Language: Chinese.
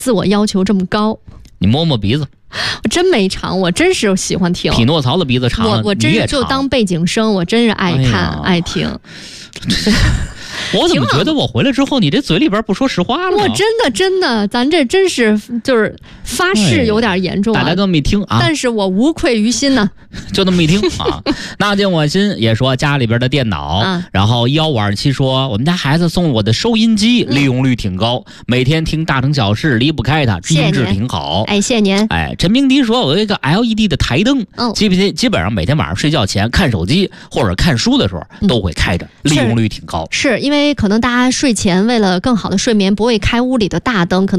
自我要求这么高。 你摸摸鼻子， 我真没尝，我真是喜欢听。 匹诺曹的鼻子长了， 我真是就当背景声，我真是爱看、爱听。 我怎么觉得我回来之后，你这嘴里边不说实话了？ 我真的，咱这真是就是发誓有点严重、 大家都没听啊， 但是我无愧于心呢， 就那么一听啊。那见我心也说家里边的电脑，然后1527说我们家孩子送我的收音机利用率挺高，每天听大城小事离不开它，音质挺好。 谢谢您。 陈明迪说我有一个 LED 的台灯，基本上每天晚上睡觉前看手机或者看书的时候都会开着，利用率挺高。 是因为可能大家睡前为了更好的睡眠，不会开屋里的大灯，可能